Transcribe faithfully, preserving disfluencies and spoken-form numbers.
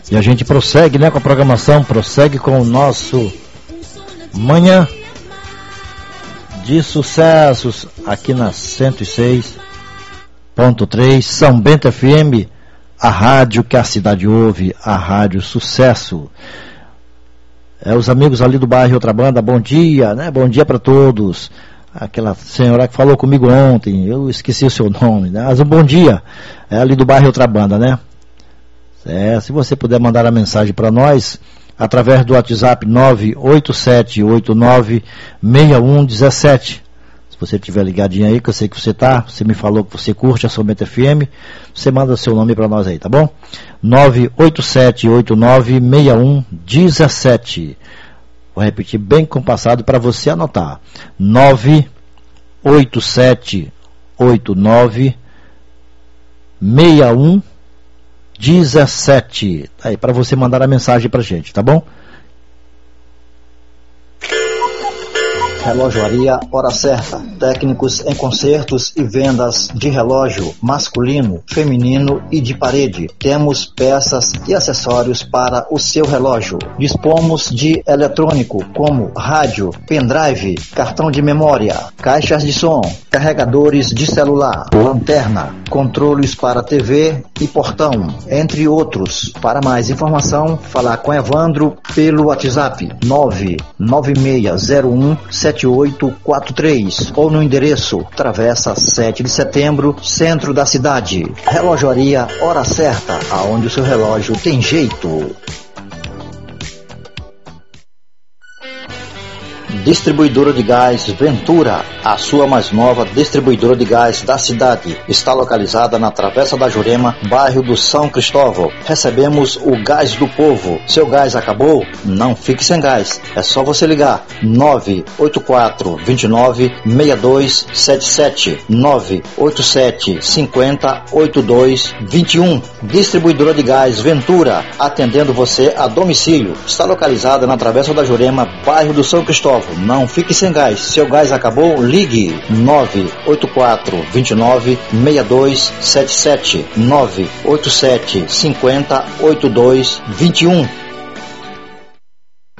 E a gente prossegue, né, com a programação, prossegue com o nosso Manhã de Sucessos aqui na cento e seis ponto três São Bento F M, a rádio que a cidade ouve, a rádio Sucesso. É, os amigos ali do bairro Outra Banda, bom dia, né? Bom dia para todos. Aquela senhora que falou comigo ontem, eu esqueci o seu nome, né? Mas um bom dia, é ali do bairro Outra Banda, né? É, se você puder mandar a mensagem para nós através do WhatsApp nove oito sete oito nove seis um um sete. Se você estiver ligadinho aí, que eu sei que você tá, você me falou que você curte a São Bento F M, você manda seu nome para nós aí, tá bom? nove oito sete oito nove seis um um sete. Vou repetir bem compassado para você anotar. nove oito sete oito nove seis um dezessete. Aí, para você mandar a mensagem pra gente, tá bom? Relojoaria Hora Certa. Técnicos em consertos e vendas de relógio masculino, feminino e de parede. Temos peças e acessórios para o seu relógio. Dispomos de eletrônico como rádio, pendrive, cartão de memória, caixas de som, carregadores de celular, lanterna, controles para T V e portão, entre outros. Para mais informação, falar com Evandro pelo WhatsApp nove nove seis zero um sete oito quatro três ou no endereço Travessa sete de Setembro, centro da cidade. Relojoaria Hora Certa, aonde o seu relógio tem jeito. Distribuidora de Gás Ventura, a sua mais nova distribuidora de gás da cidade. Está localizada na Travessa da Jurema, bairro do São Cristóvão. Recebemos o gás do povo. Seu gás acabou? Não fique sem gás. É só você ligar nove oito quatro dois nove seis dois sete sete, nove oito sete cinco zero oito dois dois um. Distribuidora de Gás Ventura, atendendo você a domicílio. Está localizada na Travessa da Jurema, bairro do São Cristóvão. Não fique sem gás. Seu gás acabou? Ligue nove oito quatro dois nove seis dois sete sete, nove oito sete cinco zero oito dois dois um.